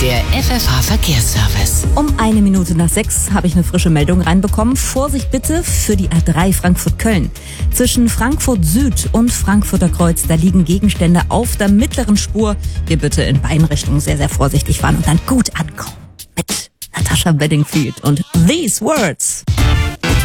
Der FFH-Verkehrsservice. Um 6:01 habe ich eine frische Meldung reinbekommen. Vorsicht bitte für die A3 Frankfurt-Köln. Zwischen Frankfurt Süd und Frankfurter Kreuz, da liegen Gegenstände auf der mittleren Spur. Hier bitte in beiden Richtungen sehr, sehr vorsichtig fahren und dann gut ankommen. Mit Natasha Bedingfield und These Words.